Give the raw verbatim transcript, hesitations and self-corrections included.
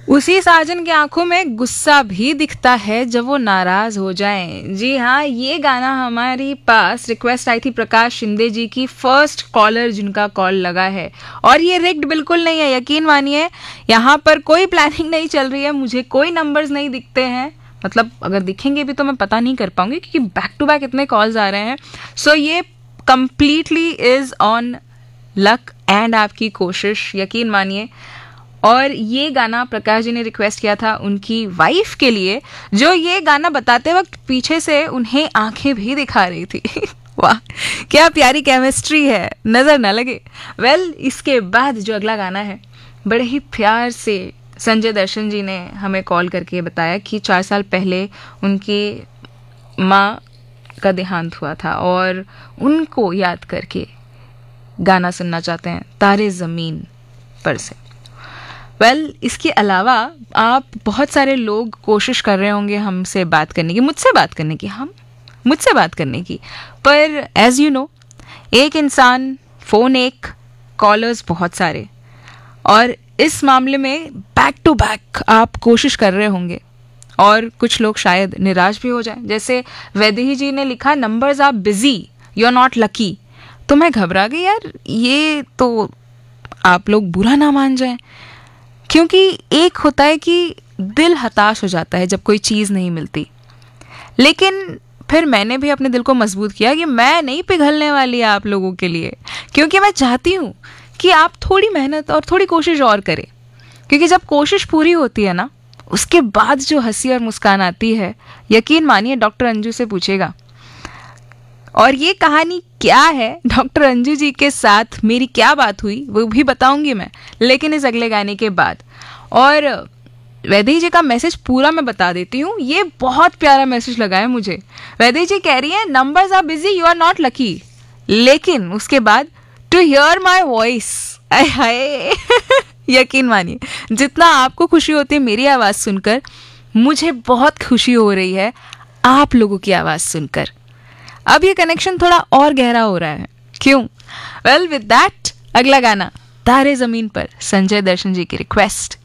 उसी साजन की आंखों में गुस्सा भी दिखता है जब वो नाराज हो जाएं। जी हाँ, ये गाना हमारी पास रिक्वेस्ट आई थी प्रकाश शिंदे जी की, फर्स्ट कॉलर जिनका कॉल लगा है। और ये रिग्ड बिल्कुल नहीं है, यकीन मानिए, यहाँ पर कोई प्लानिंग नहीं चल रही है। मुझे कोई नंबर्स नहीं दिखते हैं, मतलब अगर दिखेंगे भी तो मैं पता नहीं कर पाऊंगी क्योंकि बैक टू बैक इतने कॉल्स आ रहे हैं। सो so, ये completely is on luck and आपकी कोशिश, यकीन मानिए। और ये गाना प्रकाश जी ने रिक्वेस्ट किया था उनकी वाइफ के लिए, जो ये गाना बताते वक्त पीछे से उन्हें आंखें भी दिखा रही थी। वाह, क्या प्यारी केमिस्ट्री है, नजर न लगे। वेल well, इसके बाद जो अगला गाना है, बड़े ही प्यार से संजय दर्शन जी ने हमें कॉल करके बताया कि चार साल पहले उनकी माँ का देहांत हुआ था और उनको याद करके गाना सुनना चाहते हैं तारे ज़मीन पर से। वेल well, इसके अलावा आप बहुत सारे लोग कोशिश कर रहे होंगे हमसे बात करने की, मुझसे बात करने की, हम मुझसे बात करने की, पर एज यू नो, एक इंसान, फ़ोन एक, कॉलर्स बहुत सारे, और इस मामले में बैक टू बैक आप कोशिश कर रहे होंगे और कुछ लोग शायद निराश भी हो जाएं। जैसे वैदेही जी ने लिखा, numbers are busy, you are not lucky. तो मैं घबरा गई, यार ये तो आप लोग बुरा ना मान जाएं, क्योंकि एक होता है कि दिल हताश हो जाता है जब कोई चीज़ नहीं मिलती, लेकिन फिर मैंने भी अपने दिल को मजबूत किया कि मैं नहीं पिघलने वाली आप लोगों के लिए, क्योंकि मैं चाहती हूँ कि आप थोड़ी मेहनत और थोड़ी कोशिश और करें, क्योंकि जब कोशिश पूरी होती है ना, उसके बाद जो हंसी और मुस्कान आती है, यकीन मानिए डॉक्टर अंजू से पूछेगा। और ये कहानी क्या है, डॉक्टर अंजू जी के साथ मेरी क्या बात हुई, वो भी बताऊंगी मैं, लेकिन इस अगले गाने के बाद। और वैदेही जी का मैसेज पूरा मैं बता देती हूँ, ये बहुत प्यारा मैसेज लगा है मुझे। वैदेही जी कह रही है, numbers are busy, you are not lucky, लेकिन उसके बाद टू हियर माई वॉइस, आय हाय। यकीन मानिए, जितना आपको खुशी होती है मेरी आवाज़ सुनकर, मुझे बहुत खुशी हो रही है आप लोगों की आवाज़ सुनकर। अब ये कनेक्शन थोड़ा और गहरा हो रहा है, क्यों? वेल विद दैट, अगला गाना तारे ज़मीन पर, संजय दर्शन जी की रिक्वेस्ट।